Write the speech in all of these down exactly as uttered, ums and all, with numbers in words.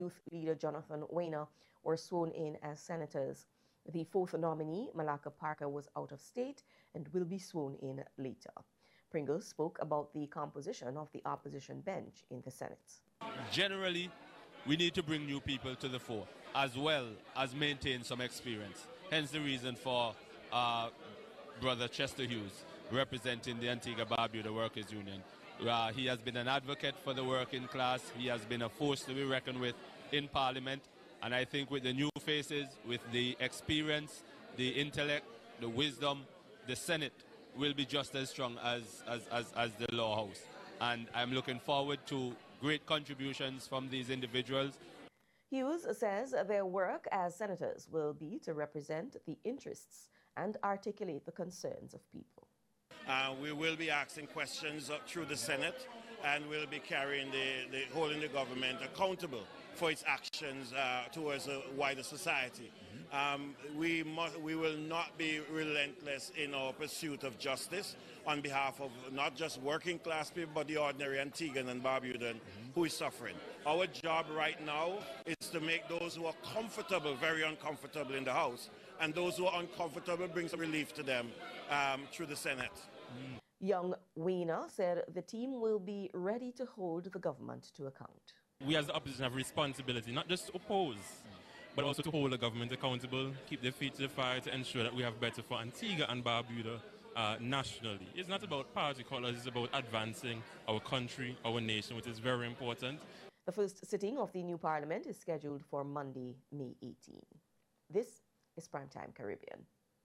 Youth leader Jonathan Wayner were sworn in as senators. The fourth nominee, Malaka Parker, was out of state and will be sworn in later. Pringle spoke about the composition of the opposition bench in the Senate. Generally, we need to bring new people to the fore, as well as maintain some experience. Hence the reason for uh, Brother Chester Hughes representing the Antigua-Barbuda Workers' Union. Uh, he has been an advocate for the working class. He has been a force to be reckoned with in Parliament. And I think with the new faces, with the experience, the intellect, the wisdom, the Senate will be just as strong as, as, as, as the Law House. And I'm looking forward to great contributions from these individuals. Hughes says their work as senators will be to represent the interests and articulate the concerns of people. Uh, we will be asking questions uh, through the Senate, and we'll be carrying the, the holding the government accountable for its actions uh, towards a wider society. Mm-hmm. um, we, must, we will not be relentless in our pursuit of justice on behalf of not just working class people, but the ordinary Antiguan and Barbudan mm-hmm. who is suffering. Our job right now is to make those who are comfortable very uncomfortable in the House, and those who are uncomfortable bring some relief to them um, through the Senate. Mm. Young Weiner said the team will be ready to hold the government to account. We as the opposition have responsibility, not just to oppose, but also to hold the government accountable, keep their feet to the fire to ensure that we have better for Antigua and Barbuda uh, nationally. It's not about party colours, it's about advancing our country, our nation, which is very important. The first sitting of the new parliament is scheduled for Monday, May eighteenth. This is Primetime Caribbean.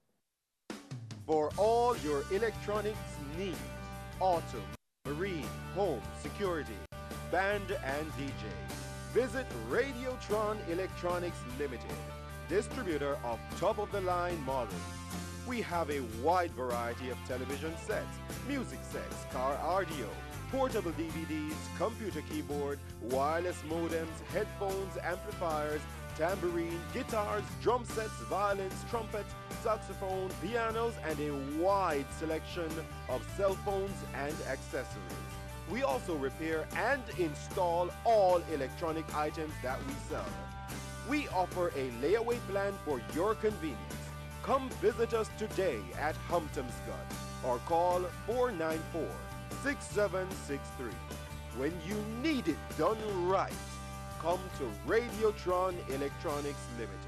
For all your electronics needs, auto, marine, home, security, band and D J, visit Radiotron Electronics Limited, distributor of top-of-the-line models. We have a wide variety of television sets, music sets, car audio, portable D V Ds, computer keyboard, wireless modems, headphones, amplifiers, tambourine, guitars, drum sets, violins, trumpets, saxophone, pianos, and a wide selection of cell phones and accessories. We also repair and install all electronic items that we sell. We offer a layaway plan for your convenience. Come visit us today at Humptomscott or call four nine four, six seven six three. When you need it done right, come to Radiotron Electronics Limited.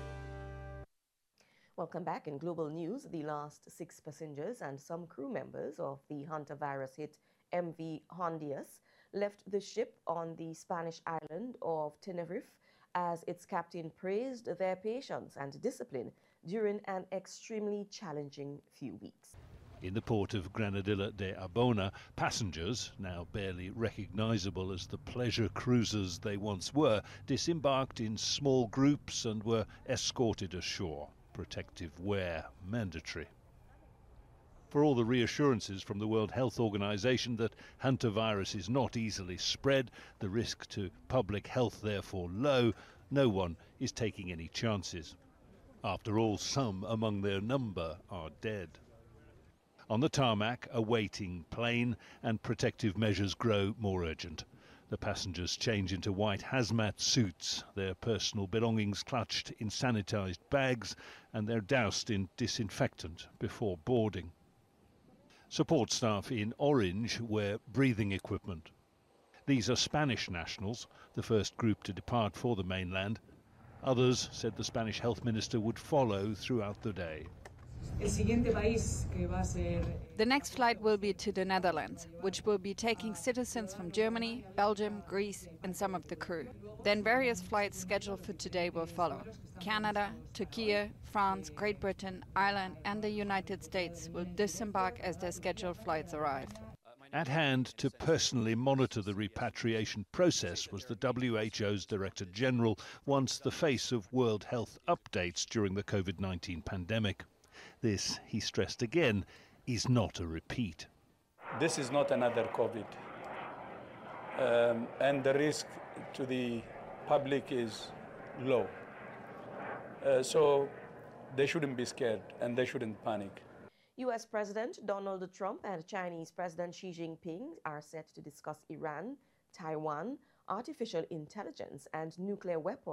Welcome back. In global news, the last six passengers and some crew members of the hantavirus hit M V Hondias left the ship on the Spanish island of Tenerife as its captain praised their patience and discipline during an extremely challenging few weeks. In the port of Granadilla de Arbona, passengers, now barely recognizable as the pleasure cruisers they once were, disembarked in small groups and were escorted ashore. Protective wear mandatory. For all the reassurances from the World Health Organization that hantavirus is not easily spread, the risk to public health therefore low, no one is taking any chances. After all, some among their number are dead. On the tarmac, a waiting plane, and protective measures grow more urgent. The passengers change into white hazmat suits, their personal belongings clutched in sanitized bags, and they're doused in disinfectant before boarding. Support staff in orange wear breathing equipment. These are Spanish nationals, the first group to depart for the mainland. Others, said the Spanish health minister, would follow throughout the day. The next flight will be to the Netherlands, which will be taking citizens from Germany, Belgium, Greece, and some of the crew. Then various flights scheduled for today will follow. Canada, Turkey, France, Great Britain, Ireland, and the United States will disembark as their scheduled flights arrive. At hand to personally monitor the repatriation process was the W H O's Director General, once the face of World Health updates during the COVID nineteen pandemic. This, he stressed again, is not a repeat. This is not another COVID. Um, and the risk to the public is low. Uh, so they shouldn't be scared and they shouldn't panic. U S President Donald Trump and Chinese President Xi Jinping are set to discuss Iran, Taiwan, artificial intelligence and nuclear weapons.